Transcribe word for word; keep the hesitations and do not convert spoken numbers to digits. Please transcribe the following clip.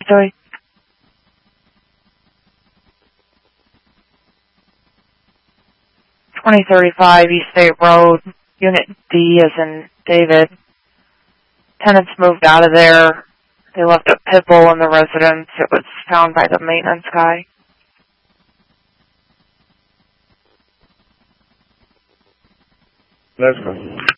Joey. twenty thirty-five East State Road, Unit D as in David. Tenants moved out of there. They left a pit bull in the residence. It was found by the maintenance guy. Next one.